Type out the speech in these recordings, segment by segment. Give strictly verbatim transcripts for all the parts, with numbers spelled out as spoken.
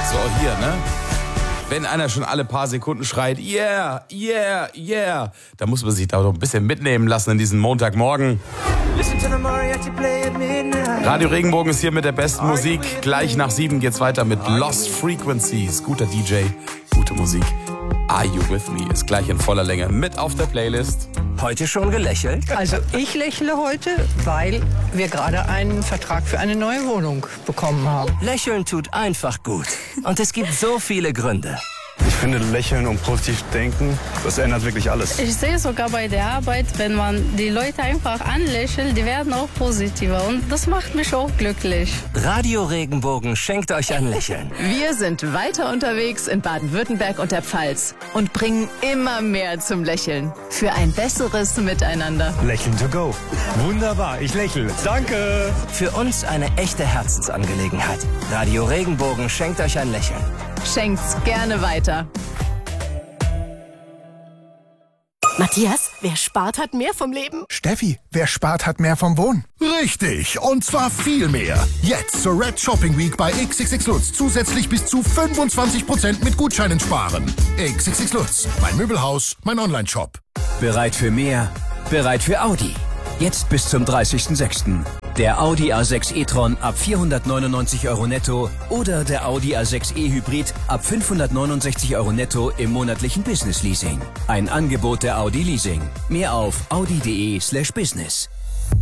So, hier, ne? Wenn einer schon alle paar Sekunden schreit, yeah, yeah, yeah, da muss man sich da doch ein bisschen mitnehmen lassen in diesen Montagmorgen. Radio Regenbogen ist hier mit der besten Musik. Gleich nach sieben geht's weiter mit Lost Frequencies. Guter D J, gute Musik. Are You With Me ist gleich in voller Länge mit auf der Playlist. Heute schon gelächelt? Also ich lächle heute, weil wir gerade einen Vertrag für eine neue Wohnung bekommen haben. Lächeln tut einfach gut. Und es gibt so viele Gründe. Ich finde, lächeln und positiv denken, das ändert wirklich alles. Ich sehe sogar bei der Arbeit, wenn man die Leute einfach anlächelt, die werden auch positiver. Und das macht mich auch glücklich. Radio Regenbogen schenkt euch ein Lächeln. Wir sind weiter unterwegs in Baden-Württemberg und der Pfalz und bringen immer mehr zum Lächeln. Für ein besseres Miteinander. Lächeln to go. Wunderbar, ich lächle. Danke. Für uns eine echte Herzensangelegenheit. Radio Regenbogen schenkt euch ein Lächeln. Schenkt's gerne weiter. Matthias, wer spart, hat mehr vom Leben. Steffi, wer spart, hat mehr vom Wohnen. Richtig, und zwar viel mehr. Jetzt zur Red Shopping Week bei X X X Lutz zusätzlich bis zu fünfundzwanzig Prozent mit Gutscheinen sparen. X X X Lutz, mein Möbelhaus, mein Online-Shop. Bereit für mehr? Bereit für Audi. Jetzt bis zum dreißigsten sechsten Der Audi A sechs e-tron ab vierhundertneunundneunzig Euro netto oder der Audi A sechs e Hybrid ab fünfhundertneunundsechzig Euro netto im monatlichen Business Leasing. Ein Angebot der Audi Leasing. Mehr auf audi.de slash business.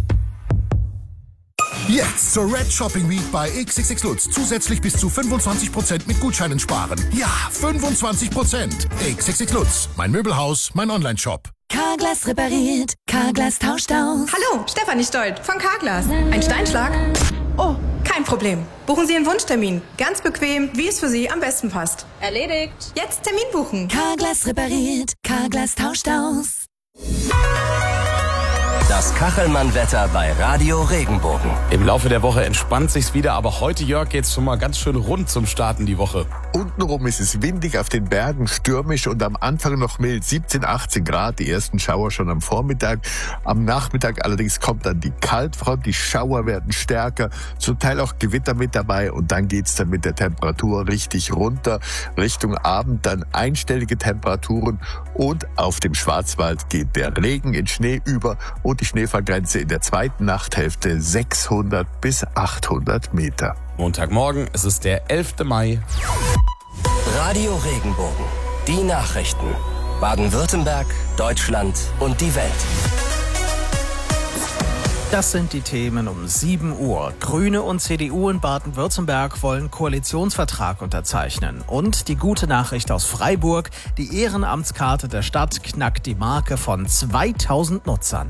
Jetzt zur Red Shopping Week bei X X X Lutz zusätzlich bis zu fünfundzwanzig Prozent mit Gutscheinen sparen. Ja, fünfundzwanzig Prozent. X X X Lutz, mein Möbelhaus, mein Online-Shop. Carglass repariert, Carglass tauscht aus. Hallo, Stefanie Stolt von Carglass. Ein Steinschlag? Oh, kein Problem. Buchen Sie einen Wunschtermin. Ganz bequem, wie es für Sie am besten passt. Erledigt. Jetzt Termin buchen. Carglass repariert, Carglass tauscht aus. Das Kachelmann-Wetter bei Radio Regenbogen. Im Laufe der Woche entspannt sich's wieder, aber heute, Jörg, geht's schon mal ganz schön rund zum Starten die Woche. Untenrum ist es windig, auf den Bergen stürmisch und am Anfang noch mild, siebzehn, achtzehn Grad, die ersten Schauer schon am Vormittag. Am Nachmittag allerdings kommt dann die Kaltfront, die Schauer werden stärker, zum Teil auch Gewitter mit dabei und dann geht's dann mit der Temperatur richtig runter. Richtung Abend dann einstellige Temperaturen und auf dem Schwarzwald geht der Regen in Schnee über und die Schneefallgrenze in der zweiten Nachthälfte sechshundert bis achthundert Meter. Montagmorgen, es ist der elfte Mai. Radio Regenbogen. Die Nachrichten. Baden-Württemberg, Deutschland und die Welt. Das sind die Themen um sieben Uhr. Grüne und C D U in Baden-Württemberg wollen Koalitionsvertrag unterzeichnen. Und die gute Nachricht aus Freiburg, die Ehrenamtskarte der Stadt knackt die Marke von zweitausend Nutzern.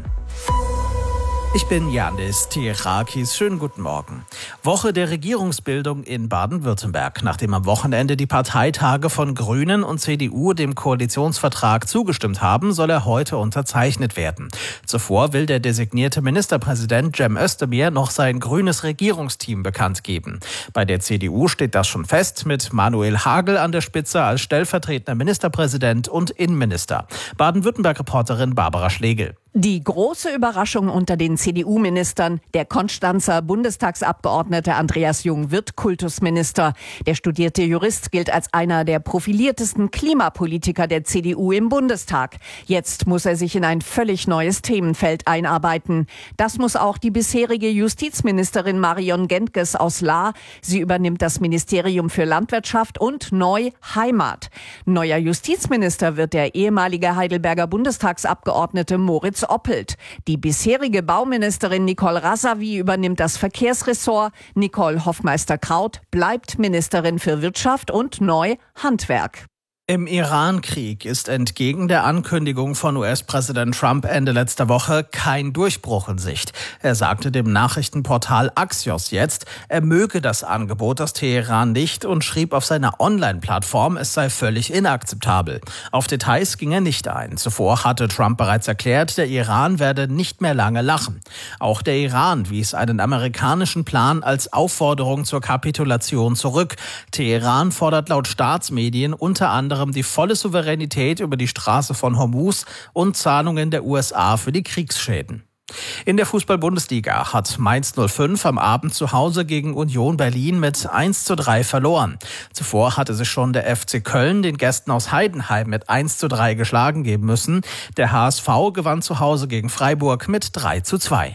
Ich bin Janis Tirakis. Schönen guten Morgen. Woche der Regierungsbildung in Baden-Württemberg. Nachdem am Wochenende die Parteitage von Grünen und C D U dem Koalitionsvertrag zugestimmt haben, soll er heute unterzeichnet werden. Zuvor will der designierte Ministerpräsident Cem Özdemir noch sein grünes Regierungsteam bekannt geben. Bei der C D U steht das schon fest, mit Manuel Hagel an der Spitze als stellvertretender Ministerpräsident und Innenminister. Baden-Württemberg-Reporterin Barbara Schlegel. Die große Überraschung unter den C D U-Ministern: Der Konstanzer Bundestagsabgeordnete Andreas Jung wird Kultusminister. Der studierte Jurist gilt als einer der profiliertesten Klimapolitiker der C D U im Bundestag. Jetzt muss er sich in ein völlig neues Themenfeld einarbeiten. Das muss auch die bisherige Justizministerin Marion Gentges aus Lahr. Sie übernimmt das Ministerium für Landwirtschaft und neu Heimat. Neuer Justizminister wird der ehemalige Heidelberger Bundestagsabgeordnete Moritz Oppelt. Die bisherige Bauministerin Nicole Razavi übernimmt das Verkehrsressort. Nicole Hoffmeister-Kraut bleibt Ministerin für Wirtschaft und neu Handwerk. Im Iran-Krieg ist entgegen der Ankündigung von U S-Präsident Trump Ende letzter Woche kein Durchbruch in Sicht. Er sagte dem Nachrichtenportal Axios jetzt, er möge das Angebot aus Teheran nicht und schrieb auf seiner Online-Plattform, es sei völlig inakzeptabel. Auf Details ging er nicht ein. Zuvor hatte Trump bereits erklärt, der Iran werde nicht mehr lange lachen. Auch der Iran wies einen amerikanischen Plan als Aufforderung zur Kapitulation zurück. Teheran fordert laut Staatsmedien unter anderem die volle Souveränität über die Straße von Hormuz und Zahlungen der U S A für die Kriegsschäden. In der Fußball-Bundesliga hat Mainz null fünf am Abend zu Hause gegen Union Berlin mit eins zu drei verloren. Zuvor hatte sich schon der F C Köln den Gästen aus Heidenheim mit eins zu drei geschlagen geben müssen. Der H S V gewann zu Hause gegen Freiburg mit drei zu zwei.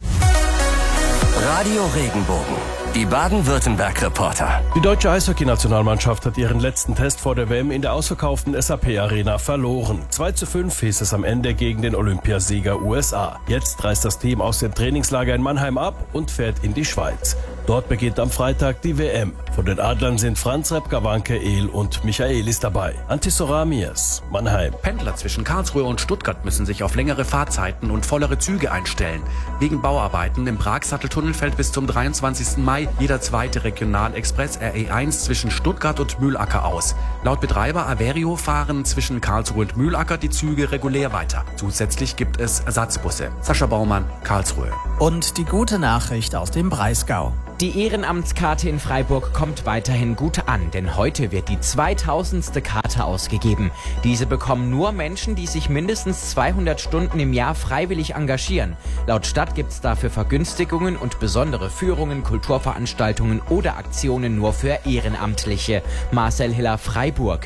Radio Regenbogen, die Baden-Württemberg-Reporter. Die deutsche Eishockey-Nationalmannschaft hat ihren letzten Test vor der W M in der ausverkauften S A P-Arena verloren. zwei zu fünf hieß es am Ende gegen den Olympiasieger U S A. Jetzt reist das Team aus dem Trainingslager in Mannheim ab und fährt in die Schweiz. Dort beginnt am Freitag die W M. Von den Adlern sind Franz Repka-Wanke, El und Michaelis dabei. Antisoramias, Mannheim. Pendler zwischen Karlsruhe und Stuttgart müssen sich auf längere Fahrzeiten und vollere Züge einstellen. Wegen Bauarbeiten im Pragsatteltunnel fällt bis zum dreiundzwanzigsten Mai jeder zweite Regionalexpress R E eins zwischen Stuttgart und Mühlacker aus. Laut Betreiber Averio fahren zwischen Karlsruhe und Mühlacker die Züge regulär weiter. Zusätzlich gibt es Ersatzbusse. Sascha Baumann, Karlsruhe. Und die gute Nachricht aus dem Breisgau. Die Ehrenamtskarte in Freiburg kommt weiterhin gut an, denn heute wird die zweitausendste Karte ausgegeben. Diese bekommen nur Menschen, die sich mindestens zweihundert Stunden im Jahr freiwillig engagieren. Laut Stadt gibt es dafür Vergünstigungen und besondere Führungen, Kulturveranstaltungen oder Aktionen nur für Ehrenamtliche. Marcel Hiller, Freiburg.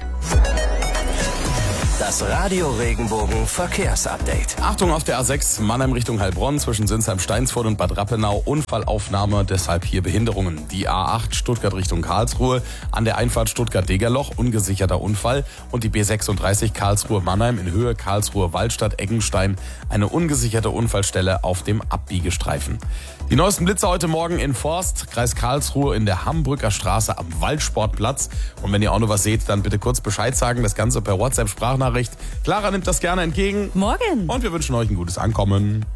Das Radio Regenbogen Verkehrsupdate. Achtung auf der A sechs, Mannheim Richtung Heilbronn zwischen Sinsheim-Steinsfurt und Bad Rappenau. Unfallaufnahme, deshalb hier Behinderungen. Die A acht Stuttgart Richtung Karlsruhe, an der Einfahrt Stuttgart-Degerloch, ungesicherter Unfall. Und die B sechsunddreißig Karlsruhe-Mannheim in Höhe Karlsruhe-Waldstadt-Eggenstein, eine ungesicherte Unfallstelle auf dem Abbiegestreifen. Die neuesten Blitze heute Morgen in Forst, Kreis Karlsruhe in der Hambrücker Straße am Waldsportplatz. Und wenn ihr auch noch was seht, dann bitte kurz Bescheid sagen, das Ganze per WhatsApp-Sprachnachricht. Clara nimmt das gerne entgegen. Morgen. Und wir wünschen euch ein gutes Ankommen.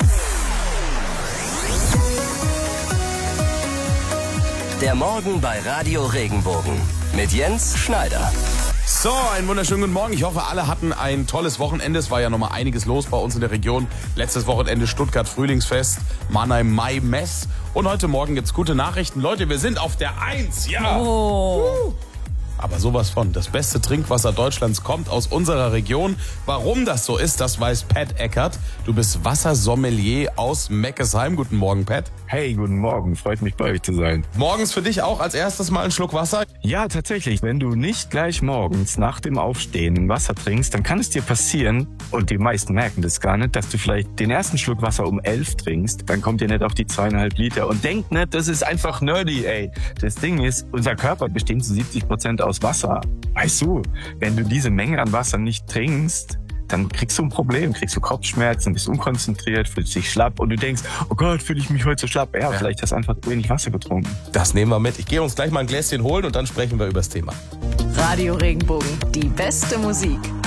Der Morgen bei Radio Regenbogen mit Jens Schneider. So, einen wunderschönen guten Morgen. Ich hoffe, alle hatten ein tolles Wochenende. Es war ja nochmal einiges los bei uns in der Region. Letztes Wochenende Stuttgart Frühlingsfest, Mannheim Mai Mess. Und heute Morgen gibt's gute Nachrichten. Leute, wir sind auf der Eins. Ja. Oh. Uh. Aber sowas von. Das beste Trinkwasser Deutschlands kommt aus unserer Region. Warum das so ist, das weiß Pat Eckert. Du bist Wassersommelier aus Meckesheim. Guten Morgen, Pat. Hey, guten Morgen. Freut mich, bei euch zu sein. Morgens für dich auch als erstes mal einen Schluck Wasser? Ja, tatsächlich. Wenn du nicht gleich morgens nach dem Aufstehen Wasser trinkst, dann kann es dir passieren, und die meisten merken das gar nicht, dass du vielleicht den ersten Schluck Wasser um elf trinkst. Dann kommt ihr nicht auf die zweieinhalb Liter und denkt nicht, das ist einfach nerdy, ey. Das Ding ist, unser Körper besteht zu siebzig Prozent aus Wasser. Weißt du, wenn du diese Menge an Wasser nicht trinkst, dann kriegst du ein Problem, kriegst du Kopfschmerzen, bist unkonzentriert, fühlst dich schlapp und du denkst, oh Gott, fühle ich mich heute so schlapp. Ja, ja, vielleicht hast du einfach wenig Wasser getrunken. Das nehmen wir mit. Ich gehe uns gleich mal ein Gläschen holen und dann sprechen wir über das Thema. Radio Regenbogen, die beste Musik.